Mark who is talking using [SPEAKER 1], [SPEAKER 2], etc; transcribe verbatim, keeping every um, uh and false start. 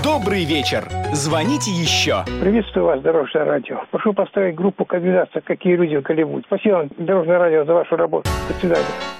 [SPEAKER 1] Добрый вечер. Звоните еще.
[SPEAKER 2] Приветствую вас, Дорожное радио. Прошу поставить группу «Комбинация. Какие люди в Голливуде». Спасибо, Дорожное радио, за вашу работу. До свидания.